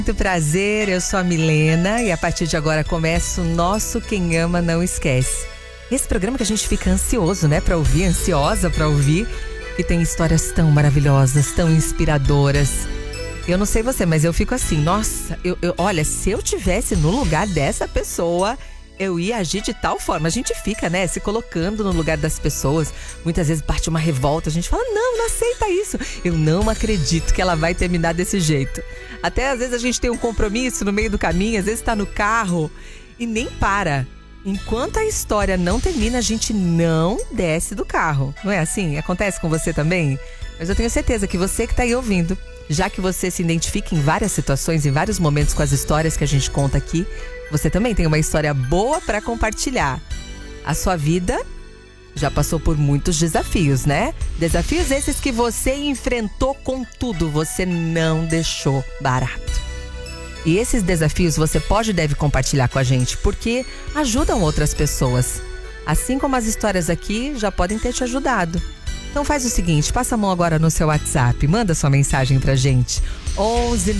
Muito prazer, eu sou a Milena e a partir de agora começa o nosso Quem Ama Não Esquece. Esse programa que a gente fica ansioso, né, pra ouvir, ansiosa pra ouvir, que tem histórias tão maravilhosas, tão inspiradoras. Eu não sei você, mas eu fico assim, nossa, olha, se eu tivesse no lugar dessa pessoa, eu ia agir de tal forma. A gente fica, né, se colocando no lugar das pessoas. Muitas vezes bate uma revolta, a gente fala, não aceita isso. Eu não acredito que ela vai terminar desse jeito. Até às vezes a gente tem um compromisso no meio do caminho, às vezes tá no carro e nem para. Enquanto a história não termina, a gente não desce do carro. Não é assim? Acontece com você também? Mas eu tenho certeza que você que tá aí ouvindo, já que você se identifica em várias situações, em vários momentos com as histórias que a gente conta aqui, você também tem uma história boa para compartilhar. A sua vida já passou por muitos desafios, né? Desafios esses que você enfrentou com tudo, você não deixou barato. E esses desafios você pode e deve compartilhar com a gente, porque ajudam outras pessoas. Assim como as histórias aqui já podem ter te ajudado. Então faz o seguinte, passa a mão agora no seu WhatsApp, manda sua mensagem pra gente. 11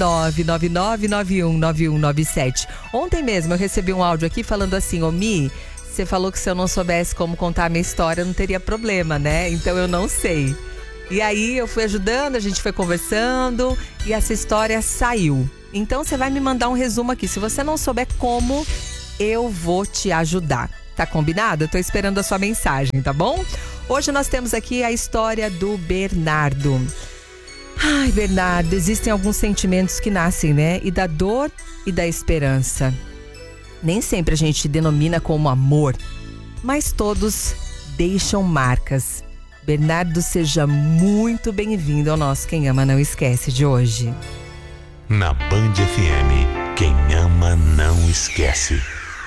99991 9197. Ontem mesmo eu recebi um áudio aqui falando assim, ô Mi, você falou que se eu não soubesse como contar a minha história não teria problema, né? Então eu não sei. E aí eu fui ajudando, a gente foi conversando e essa história saiu. Então você vai me mandar um resumo aqui. Se você não souber como, eu vou te ajudar. Tá combinado? Eu tô esperando a sua mensagem, tá bom? Hoje nós temos aqui a história do Bernardo. Ai, Bernardo, existem alguns sentimentos que nascem, né? E da dor e da esperança. Nem sempre a gente denomina como amor, mas todos deixam marcas. Bernardo, seja muito bem-vindo ao nosso Quem Ama Não Esquece de hoje. Na Band FM, quem ama não esquece.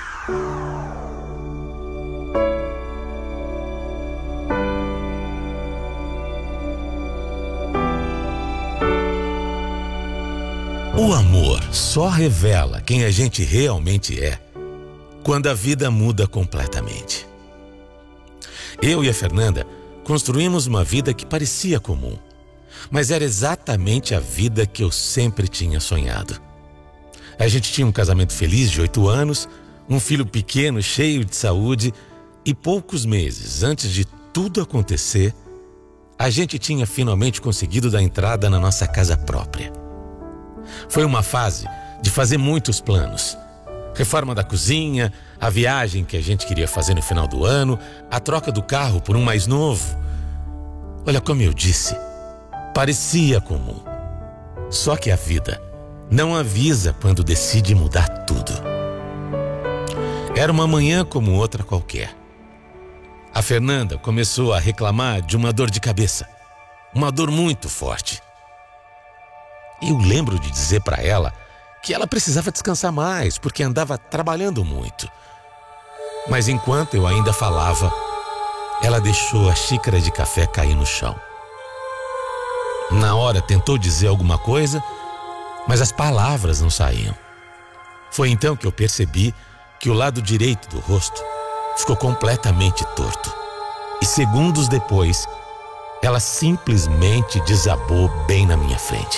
O amor só revela quem a gente realmente é quando a vida muda completamente. Eu e a Fernanda construímos uma vida que parecia comum, mas era exatamente a vida que eu sempre tinha sonhado. A gente tinha um casamento feliz de 8 anos, um filho pequeno, cheio de saúde, e poucos meses antes de tudo acontecer, a gente tinha finalmente conseguido dar entrada na nossa casa própria. Foi uma fase de fazer muitos planos. Reforma da cozinha, a viagem que a gente queria fazer no final do ano, a troca do carro por um mais novo. Olha, como eu disse, parecia comum. Só que a vida não avisa quando decide mudar tudo. Era uma manhã como outra qualquer. A Fernanda começou a reclamar de uma dor de cabeça. Uma dor muito forte. Eu lembro de dizer para ela que ela precisava descansar mais, porque andava trabalhando muito. Mas enquanto eu ainda falava, ela deixou a xícara de café cair no chão. Na hora tentou dizer alguma coisa, mas as palavras não saíam. Foi então que eu percebi que o lado direito do rosto ficou completamente torto. E segundos depois, ela simplesmente desabou bem na minha frente.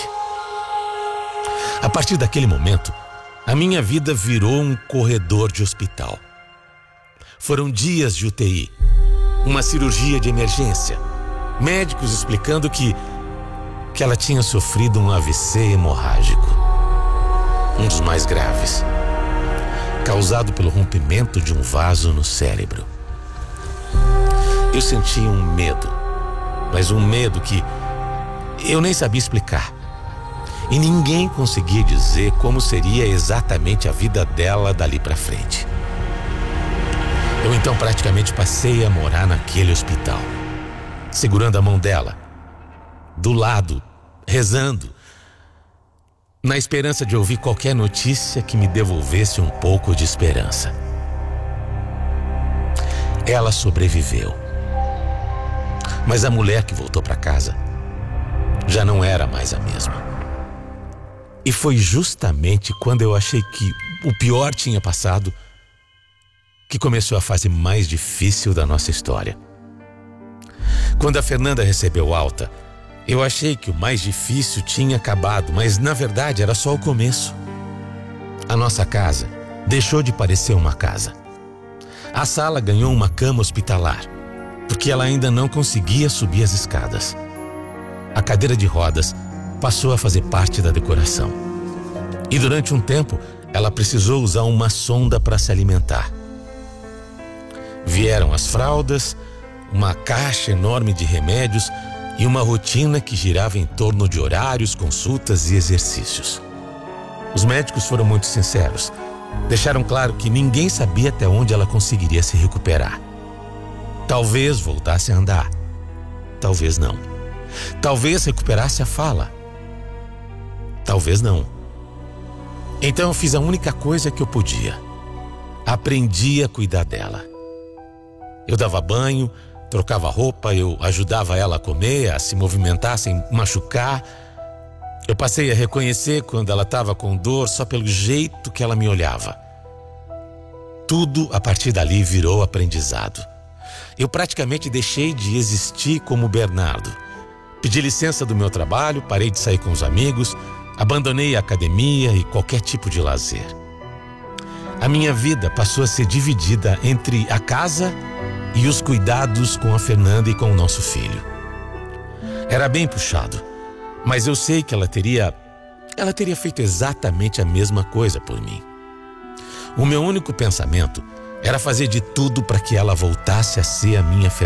A partir daquele momento, a minha vida virou um corredor de hospital. Foram dias de UTI, uma cirurgia de emergência, médicos explicando que ela tinha sofrido um AVC hemorrágico, um dos mais graves, causado pelo rompimento de um vaso no cérebro. Eu sentia um medo, mas um medo que eu nem sabia explicar. E ninguém conseguia dizer como seria exatamente a vida dela dali para frente. Eu então praticamente passei a morar naquele hospital, segurando a mão dela, do lado, rezando, na esperança de ouvir qualquer notícia que me devolvesse um pouco de esperança. Ela sobreviveu. Mas a mulher que voltou para casa já não era mais a mesma. E foi justamente quando eu achei que o pior tinha passado que começou a fase mais difícil da nossa história. Quando a Fernanda recebeu alta, Eu achei que o mais difícil tinha acabado, mas na verdade era só o começo. A nossa casa deixou de parecer uma casa. A sala ganhou uma cama hospitalar, porque ela ainda não conseguia subir as escadas. A cadeira de rodas passou a fazer parte da decoração. E durante um tempo, ela precisou usar uma sonda para se alimentar. Vieram as fraldas, uma caixa enorme de remédios e uma rotina que girava em torno de horários, consultas e exercícios. Os médicos foram muito sinceros. Deixaram claro que ninguém sabia até onde ela conseguiria se recuperar. Talvez voltasse a andar. Talvez não. Talvez recuperasse a fala. Talvez não. Então eu fiz a única coisa que eu podia. Aprendi a cuidar dela. Eu dava banho, trocava roupa, eu ajudava ela a comer, a se movimentar sem machucar. Eu passei a reconhecer quando ela estava com dor só pelo jeito que ela me olhava. Tudo a partir dali virou aprendizado. Eu praticamente deixei de existir como Bernardo. Pedi licença do meu trabalho, parei de sair com os amigos, abandonei a academia e qualquer tipo de lazer. A minha vida passou a ser dividida entre a casa e os cuidados com a Fernanda e com o nosso filho. Era bem puxado, mas eu sei que ela teria feito exatamente a mesma coisa por mim. O meu único pensamento era fazer de tudo para que ela voltasse a ser a minha Fernanda.